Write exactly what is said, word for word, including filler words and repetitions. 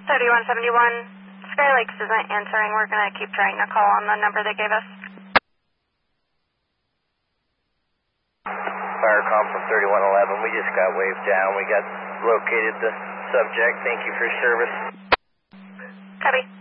thirty-one seventy-one, Sky Lakes isn't answering. We're going to keep trying to call on the number they gave us. Firecom from thirty-one eleven, we just got waved down. We got located the subject. Thank you for your service. Copy.